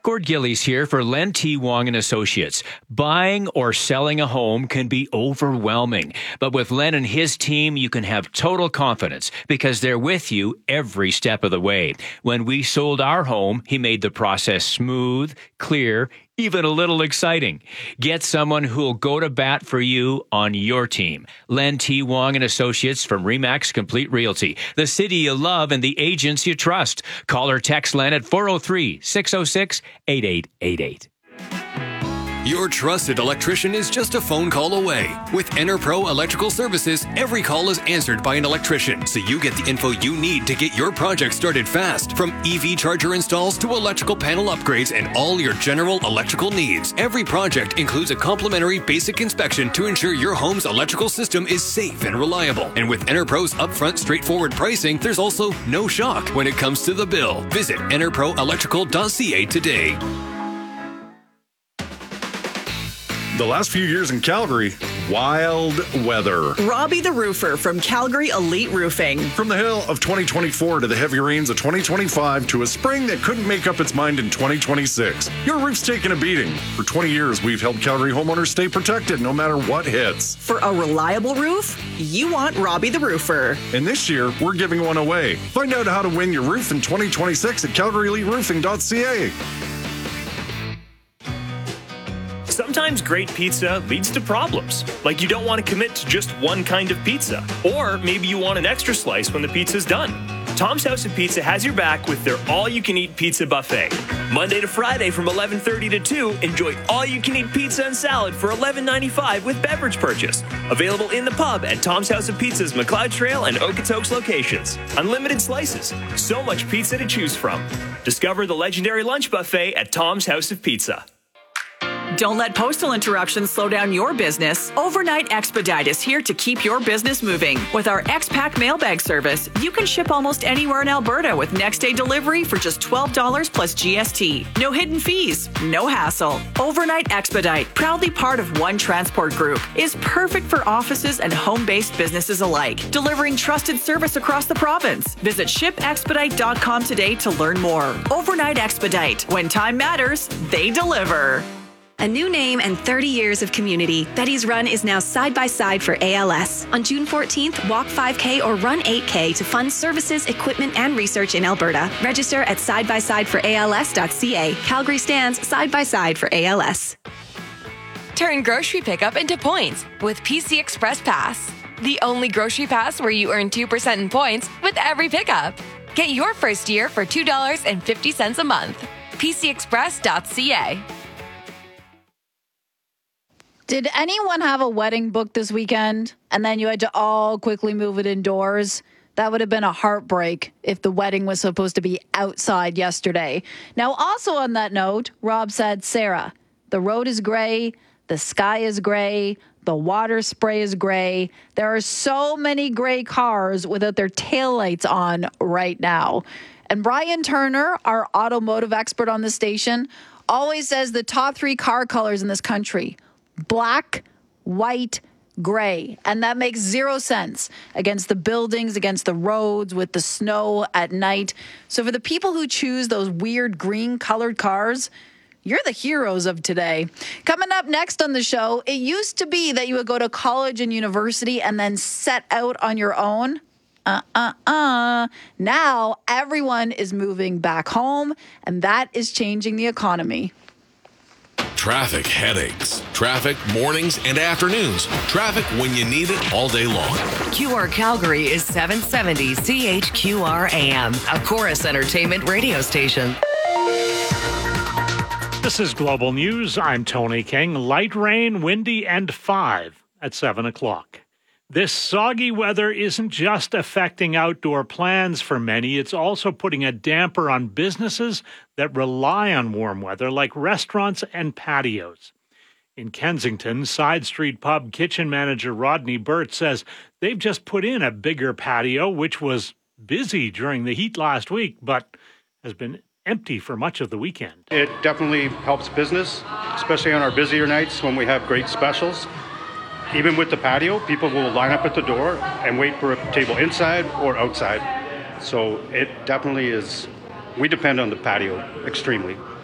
Gord Gillies here for Len T. Wong and Associates. Buying or selling a home can be overwhelming, but with Len and his team, you can have total confidence because they're with you every step of the way. When we sold our home, he made the process smooth, clear, even a little exciting. Get someone who'll go to bat for you on your team. Len T. Wong and Associates from RE/MAX Complete Realty. The city you love and the agents you trust. Call or text Len at 403-606-8888. Your trusted electrician is just a phone call away. With EnerPro Electrical Services, every call is answered by an electrician, so you get the info you need to get your project started fast. From EV charger installs to electrical panel upgrades and all your general electrical needs. Every project includes a complimentary basic inspection to ensure your home's electrical system is safe and reliable. And with EnerPro's upfront straightforward pricing, there's also no shock when it comes to the bill. Visit enerproelectrical.ca today. The last few years in Calgary, wild weather. Robbie the Roofer from Calgary Elite Roofing. From the hail of 2024 to the heavy rains of 2025 to a spring that couldn't make up its mind in 2026. Your roof's taken a beating. For 20 years, we've helped Calgary homeowners stay protected no matter what hits. For a reliable roof, you want Robbie the Roofer. And this year, we're giving one away. Find out how to win your roof in 2026 at calgaryeliteroofing.ca. Sometimes great pizza leads to problems, like you don't want to commit to just one kind of pizza, or maybe you want an extra slice when the pizza's done. Tom's House of Pizza has your back with their all-you-can-eat pizza buffet. Monday to Friday from 11:30 to 2, enjoy all-you-can-eat pizza and salad for $11.95 with beverage purchase. Available in the pub at Tom's House of Pizza's McLeod Trail and Okotoks locations. Unlimited slices, so much pizza to choose from. Discover the legendary lunch buffet at Tom's House of Pizza. Don't let postal interruptions slow down your business. Overnight Expedite is here to keep your business moving. With our X-Pack mailbag service, you can ship almost anywhere in Alberta with next-day delivery for just $12 plus GST. No hidden fees, no hassle. Overnight Expedite, proudly part of One Transport Group, is perfect for offices and home-based businesses alike, delivering trusted service across the province. Visit shipexpedite.com today to learn more. Overnight Expedite. When time matters, they deliver. A new name and 30 years of community. Betty's Run is now side by side for ALS. On June 14th, walk 5K or run 8K to fund services, equipment, and research in Alberta. Register at sidebysideforals.ca. Calgary stands side by side for ALS. Turn grocery pickup into points with PC Express Pass. The only grocery pass where you earn 2% in points with every pickup. Get your first year for $2.50 a month. PCExpress.ca. Did anyone have a wedding booked this weekend and then you had to all quickly move it indoors? That would have been a heartbreak if the wedding was supposed to be outside yesterday. Now, also on that note, Rob said, Sarah, the road is gray, the sky is gray, the water spray is gray. There are so many gray cars without their taillights on right now. And Brian Turner, our automotive expert on the station, always says the top 3 car colors in this country: black, white, gray. And that makes zero sense against the buildings, against the roads, with the snow at night. So for the people who choose those weird green colored cars, you're the heroes of today. Coming up next on the show, it used to be that you would go to college and university and then set out on your own. Now everyone is moving back home, and that is changing the economy. Traffic headaches. Traffic mornings and afternoons. Traffic when you need it all day long. QR Calgary is 770 CHQR AM, a Chorus Entertainment radio station. This is Global News. I'm Tony King. Light rain, windy, and 5 at 7 o'clock. This soggy weather isn't just affecting outdoor plans for many, it's also putting a damper on businesses that rely on warm weather, like restaurants and patios. In Kensington, Side Street Pub kitchen manager Rodney Burt says they've just put in a bigger patio, which was busy during the heat last week, but has been empty for much of the weekend. It definitely helps business, especially on our busier nights when we have great specials. Even with the patio, people will line up at the door and wait for a table inside or outside. So it definitely is, we depend on the patio extremely.